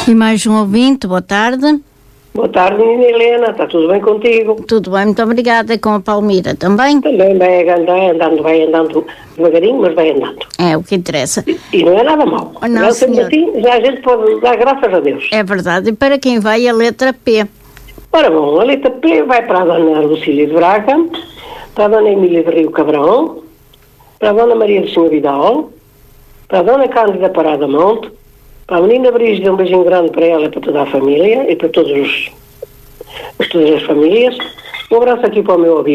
E mais um ouvinte, boa tarde. Boa tarde, menina Helena, está tudo bem contigo? Tudo bem, muito obrigada. E com a Palmira também? Também vai andando devagarinho, mas vai andando. É o que interessa. E não é nada mau. Não, senhor. Assim, já a gente pode dar graças a Deus. É verdade. E para quem vai a letra P? Ora bom, a letra P vai para a dona Lucília de Braga, para a dona Emília de Rio Cabrão, para a dona Maria do Senhor Vidal, para a dona Cândida Parada Monte, para a menina Brígida, um beijinho grande para ela e para toda a família e para todas as famílias. Um abraço aqui para o meu amigo.